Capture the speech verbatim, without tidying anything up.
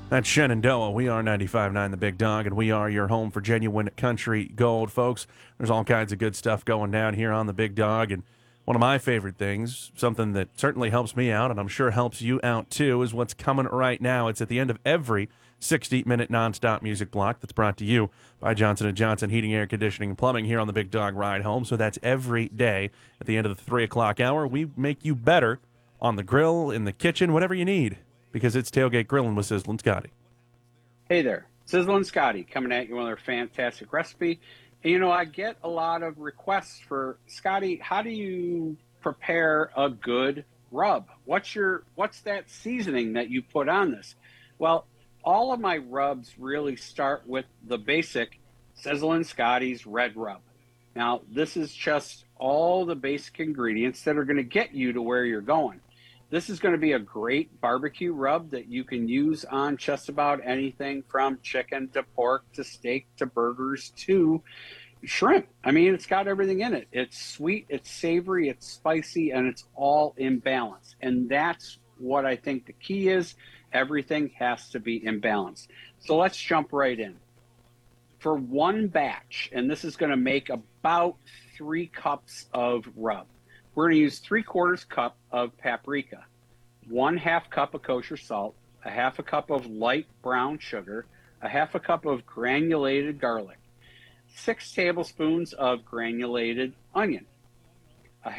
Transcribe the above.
That's Shenandoah. We are ninety-five point nine The Big Dog, and we are your home for genuine country gold, folks. There's all kinds of good stuff going down here on The Big Dog, and one of my favorite things, something that certainly helps me out, and I'm sure helps you out too, is what's coming right now. It's at the end of every sixty-minute nonstop music block that's brought to you by Johnson and Johnson Heating, Air Conditioning, and Plumbing here on The Big Dog Ride Home. So that's every day at the end of the three o'clock hour. We make you better on the grill, in the kitchen, whatever you need, because it's Tailgate Grilling with Sizzlin' Scotty. Hey there, Sizzlin' Scotty coming at you with another fantastic recipe. And, you know, I get a lot of requests for, Scotty, how do you prepare a good rub? What's your what's that seasoning that you put on this? Well, all of my rubs really start with the basic Sizzlin' Scotty's red rub. Now, this is just all the basic ingredients that are going to get you to where you're going. This is going to be a great barbecue rub that you can use on just about anything from chicken to pork to steak to burgers to shrimp. I mean, it's got everything in it. It's sweet, it's savory, it's spicy, and it's all in balance. And that's what I think the key is. Everything has to be in balance. So let's jump right in. For one batch, and this is going to make about three cups of rub, we're going to use three quarters cup of paprika, one half cup of kosher salt, a half a cup of light brown sugar, a half a cup of granulated garlic, six tablespoons of granulated onion.